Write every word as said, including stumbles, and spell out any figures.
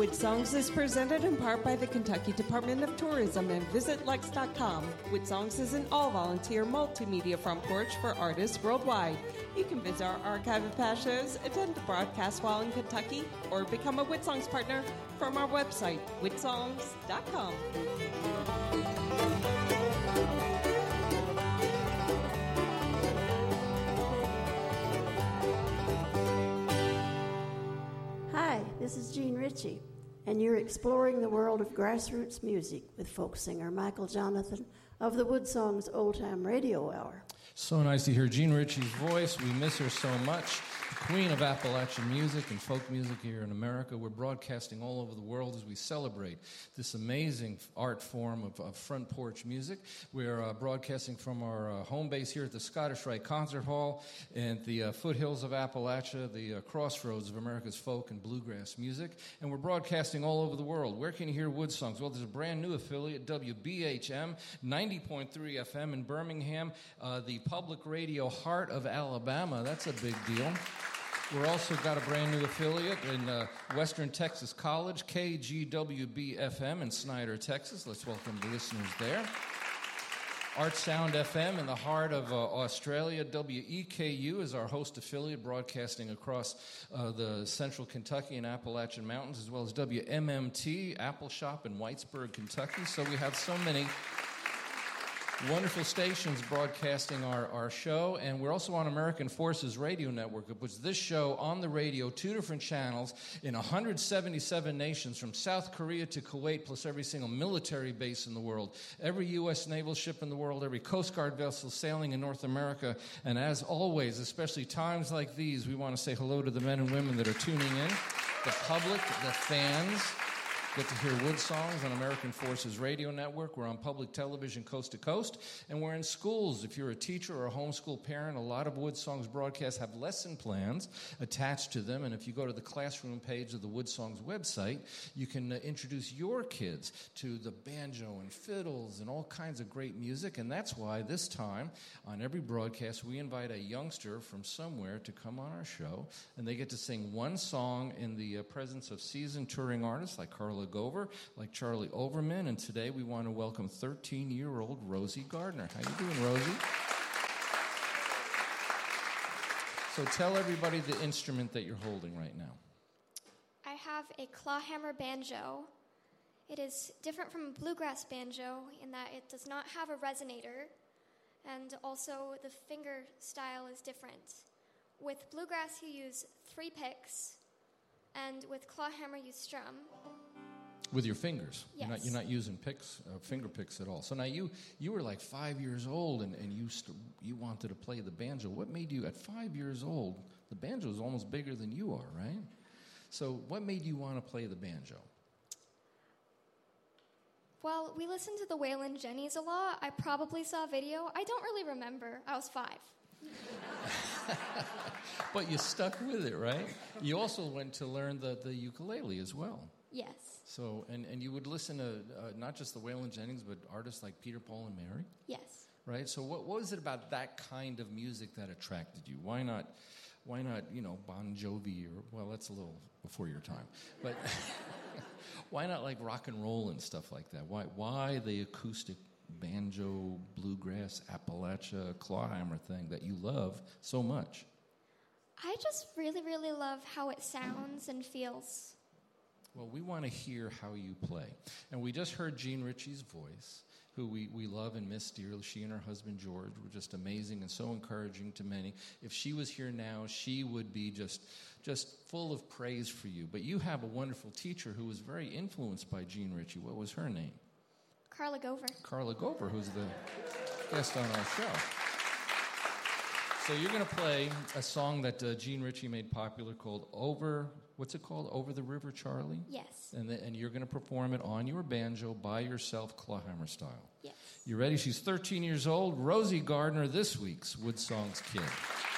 Wood Songs is presented in part by the Kentucky Department of Tourism and Visit Lex dot com. Wood Songs is an all-volunteer multimedia front porch for artists worldwide. You can visit our archive of past shows, attend the broadcast while in Kentucky, or become a Wood Songs partner from our website, wood songs dot com. Hi, this is Jean Ritchie, and you're exploring the world of grassroots music with folk singer Michael Jonathan of the Wood Songs Old Time Radio Hour. So nice to hear Jean Ritchie's voice. We miss her so much. The queen of Appalachian music and folk music here in America. We're broadcasting all over the world as we celebrate this amazing art form of, of front porch music. We're uh, broadcasting from our uh, home base here at the Scottish Rite Concert Hall and the uh, foothills of Appalachia, the uh, crossroads of America's folk and bluegrass music. And we're broadcasting all over the world. Where can you hear Wood Songs? Well, there's a brand new affiliate, W B H M, ninety point three F M in Birmingham, uh, the public radio heart of Alabama. That's a big deal. We're also got a brand new affiliate in uh, Western Texas College, K G W B F M in Snyder, Texas. Let's welcome the listeners there. Art Sound F M in the heart of uh, Australia. W E K U is our host affiliate, broadcasting across uh, the central Kentucky and Appalachian Mountains, as well as W M M T, Apple Shop in Whitesburg, Kentucky. So we have so many wonderful stations broadcasting our, our show, and we're also on American Forces Radio Network. It puts this show on the radio, two different channels, in one hundred seventy-seven nations, from South Korea to Kuwait, plus every single military base in the world, every U S naval ship in the world, every Coast Guard vessel sailing in North America. And as always, especially times like these, we want to say hello to the men and women that are tuning in, the public, the fans. Get to hear Wood Songs on American Forces Radio Network. We're on public television coast to coast, and we're in schools. If you're a teacher or a homeschool parent, a lot of Wood Songs broadcasts have lesson plans attached to them, and if you go to the classroom page of the Wood Songs website, you can uh, introduce your kids to the banjo and fiddles and all kinds of great music, and that's why this time on every broadcast we invite a youngster from somewhere to come on our show, and they get to sing one song in the uh, presence of seasoned touring artists like Carla Gover, like Charlie Overman, and today we want to welcome thirteen-year-old Rosie Gardner. How you doing, Rosie? So tell everybody the instrument that you're holding right now. I have a clawhammer banjo. It is different from a bluegrass banjo in that it does not have a resonator, and also the finger style is different. With bluegrass, you use three picks, and with clawhammer, you strum. With your fingers. Yes. You're not, you're not using picks, uh, finger picks at all. So now you you were like five years old and, and you st- you wanted to play the banjo. What made you, at five years old, the banjo is almost bigger than you are, right? So what made you want to play the banjo? Well, we listened to the Waylon Jennings a lot. I probably saw a video. I don't really remember. I was five. But you stuck with it, right? You also went to learn the, the ukulele as well. Yes. So, and, and you would listen to uh, not just the Waylon Jennings, but artists like Peter, Paul, and Mary? Yes. Right? So what, what was it about that kind of music that attracted you? Why not, why not, you know, Bon Jovi or, well, that's a little before your time. But why not like rock and roll and stuff like that? Why, why the acoustic banjo, bluegrass, Appalachia, clawhammer thing that you love so much? I just really, really love how it sounds and feels. Well, we want to hear how you play. And we just heard Jean Ritchie's voice, who we, we love and miss dearly. She and her husband, George, were just amazing and so encouraging to many. If she was here now, she would be just, just full of praise for you. But you have a wonderful teacher who was very influenced by Jean Ritchie. What was her name? Carla Gover. Carla Gover, who's the guest on our show. So you're going to play a song that uh, Jean Ritchie made popular called Over... What's it called? Over the River, Charlie? Yes. And, the, and you're going to perform it on your banjo by yourself, clawhammer style. Yes. You ready? She's thirteen years old. Rosie Gardner, this week's Wood Songs Kid.